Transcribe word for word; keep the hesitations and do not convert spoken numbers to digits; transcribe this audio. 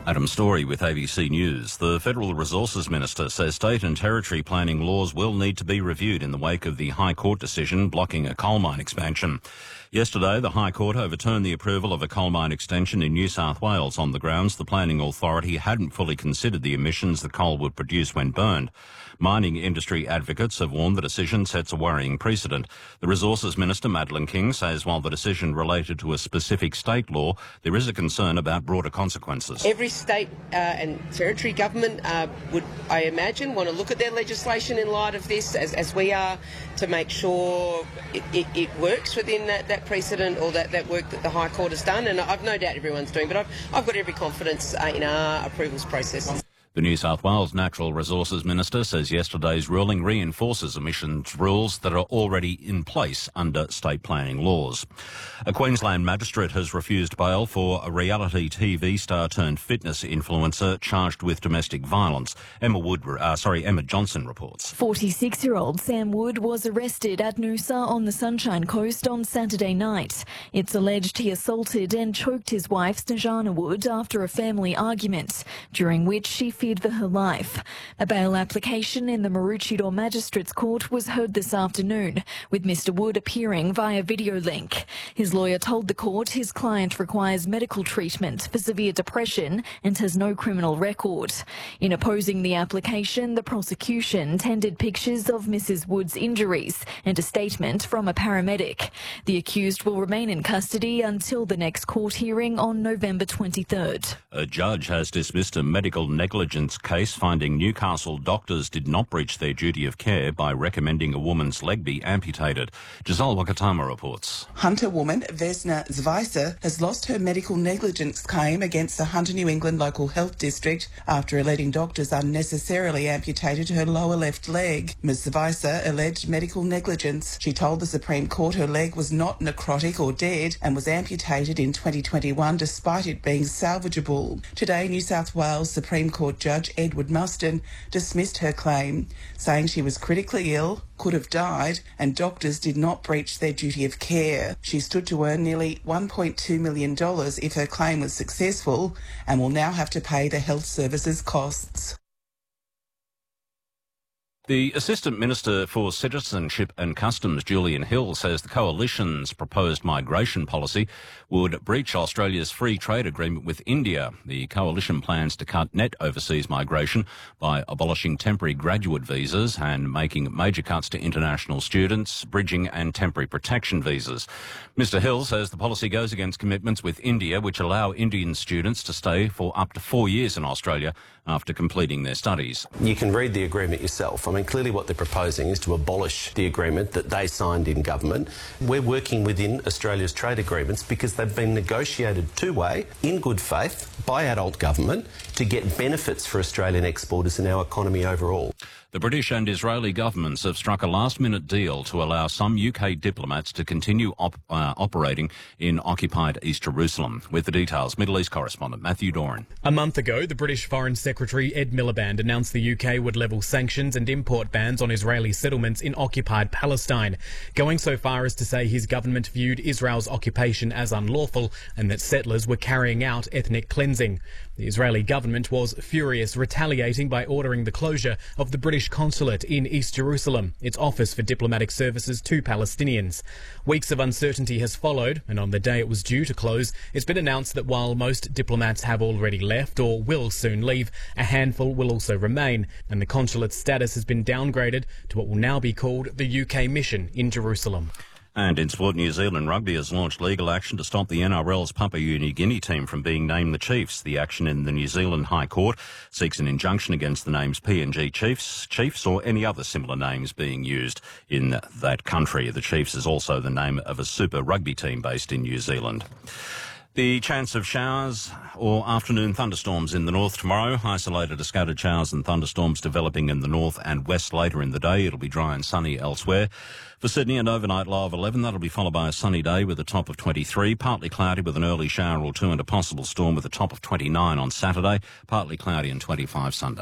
Adam Story with A B C News. The Federal Resources Minister says state and territory planning laws will need to be reviewed in the wake of the High Court decision blocking a coal mine expansion. Yesterday, the High Court overturned the approval of a coal mine extension in New South Wales on the grounds the planning authority hadn't fully considered the emissions the coal would produce when burned. Mining industry advocates have warned the decision sets a worrying precedent. The Resources Minister, Madeleine King, says while the decision related to a specific state law, there is a concern about broader consequences. Every state uh, and territory government uh, would, I imagine, want to look at their legislation in light of this, as, as we are, to make sure it, it, it works within that, that precedent or that, that work that the High Court has done. And I've no doubt everyone's doing, but I've, I've got every confidence uh, in our approvals process. The New South Wales Natural Resources Minister says yesterday's ruling reinforces emissions rules that are already in place under state planning laws. A Queensland magistrate has refused bail for a reality T V star turned fitness influencer charged with domestic violence. Emma Wood, uh, sorry, Emma Johnson reports. forty-six-year-old Sam Wood was arrested at Noosa on the Sunshine Coast on Saturday night. It's alleged he assaulted and choked his wife, Snejana Wood, after a family argument, during which she feared for her life. A bail application in the Maroochydore Magistrates Court was heard this afternoon, with Mr Wood appearing via video link. His lawyer told the court his client requires medical treatment for severe depression and has no criminal record. In opposing the application, the prosecution tendered pictures of Missus Wood's injuries and a statement from a paramedic. The accused will remain in custody until the next court hearing on November twenty-third. A judge has dismissed a medical negligence case finding Newcastle doctors did not breach their duty of care by recommending a woman's leg be amputated. Giselle Wakatama reports. Hunter woman Vesna Zvisa has lost her medical negligence claim against the Hunter New England Local Health District after alleging doctors unnecessarily amputated her lower left leg. Miz Zvisa alleged medical negligence. She told the Supreme Court her leg was not necrotic or dead and was amputated in twenty twenty-one despite it being salvageable. Today, New South Wales Supreme Court Judge Edward Muston dismissed her claim, saying she was critically ill, could have died, and doctors did not breach their duty of care. She stood to earn nearly one point two million dollars if her claim was successful and will now have to pay the health services costs. The Assistant Minister for Citizenship and Customs, Julian Hill, says the Coalition's proposed migration policy would breach Australia's free trade agreement with India. The Coalition plans to cut net overseas migration by abolishing temporary graduate visas and making major cuts to international students, bridging and temporary protection visas. Mister Hill says the policy goes against commitments with India, which allow Indian students to stay for up to four years in Australia after completing their studies. You can read the agreement yourself. I mean, clearly what they're proposing is to abolish the agreement that they signed in government. We're working within Australia's trade agreements because they've been negotiated two-way, in good faith, by adult government to get benefits for Australian exporters and our economy overall. The British and Israeli governments have struck a last-minute deal to allow some U K diplomats to continue op- uh, operating in occupied East Jerusalem. With the details, Middle East correspondent Matthew Doran. A month ago, the British Foreign Secretary Ed Miliband announced the U K would level sanctions and import bans on Israeli settlements in occupied Palestine, going so far as to say his government viewed Israel's occupation as unlawful and that settlers were carrying out ethnic cleansing. The Israeli government was furious, retaliating by ordering the closure of the British consulate in East Jerusalem, its office for diplomatic services to Palestinians. Weeks of uncertainty has followed, and on the day it was due to close, it's been announced that while most diplomats have already left or will soon leave, a handful will also remain, and the consulate's status has been downgraded to what will now be called the U K mission in Jerusalem. And in sport, New Zealand Rugby has launched legal action to stop the N R L's Papua New Guinea team from being named the Chiefs. The action in the New Zealand High Court seeks an injunction against the names P N G Chiefs, Chiefs or any other similar names being used in that country. The Chiefs is also the name of a Super Rugby team based in New Zealand. The chance of showers or afternoon thunderstorms in the north tomorrow. Isolated scattered showers and thunderstorms developing in the north and west later in the day. It'll be dry and sunny elsewhere. For Sydney, an overnight low of eleven. That'll be followed by a sunny day with a top of twenty-three. Partly cloudy with an early shower or two and a possible storm with a top of twenty-nine on Saturday. Partly cloudy and twenty-five Sunday.